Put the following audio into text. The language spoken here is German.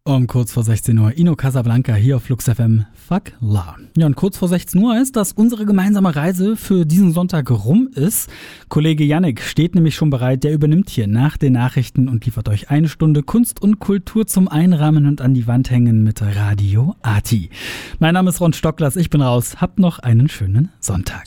Um kurz vor 16 Uhr Ino Casablanca hier auf Flux FM. Fuck La. Ja, und kurz vor 16 Uhr heißt, dass unsere gemeinsame Reise für diesen Sonntag rum ist. Kollege Yannick steht nämlich schon bereit. Der übernimmt hier nach den Nachrichten und liefert euch eine Stunde Kunst und Kultur zum Einrahmen und an die Wand hängen mit Radio Arti. Mein Name ist Ron Stocklers. Ich bin raus. Habt noch einen schönen Sonntag.